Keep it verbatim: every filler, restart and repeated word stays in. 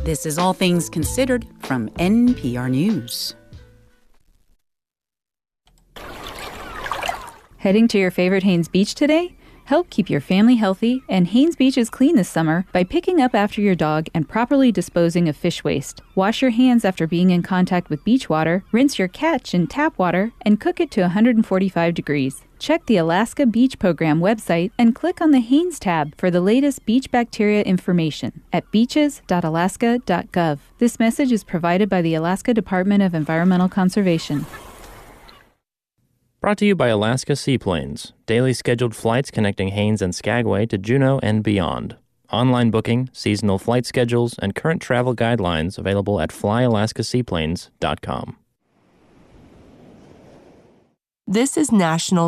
This is All Things Considered from N P R News. Heading to your favorite Haines Beach today? Help keep your family healthy and Haines Beaches clean this summer by picking up after your dog and properly disposing of fish waste. Wash your hands after being in contact with beach water, rinse your catch in tap water, and cook it to one hundred forty-five degrees. Check the Alaska Beach Program website and click on the Haines tab for the latest beach bacteria information at beaches dot alaska dot gov. This message is provided by the Alaska Department of Environmental Conservation. Brought to you by Alaska Seaplanes, daily scheduled flights connecting Haines and Skagway to Juneau and beyond. Online booking, seasonal flight schedules, and current travel guidelines available at fly alaska seaplanes dot com. This is National